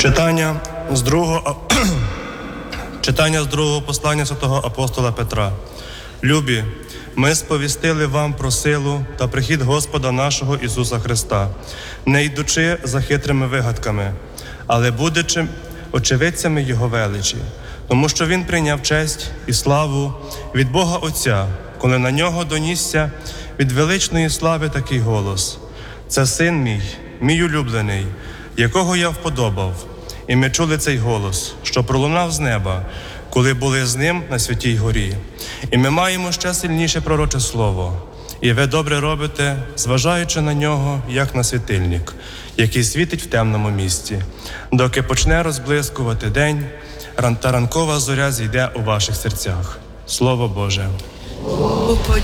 Читання з другого послання святого апостола Петра. Любі, ми сповістили вам про силу та прихід Господа нашого Ісуса Христа, не йдучи за хитрими вигадками, але будучи очевидцями Його величі, тому що Він прийняв честь і славу від Бога Отця, коли на Нього донісся від величної слави такий голос: «Це Син мій, мій улюблений, якого я вподобав». І ми чули цей голос, що пролунав з неба, коли були з Ним на Святій горі. І ми маємо ще сильніше пророче слово. І ви добре робите, зважаючи на нього, як на світильник, який світить в темному місці, доки почне розблискувати день, та ранкова зоря зійде у ваших серцях. Слово Боже.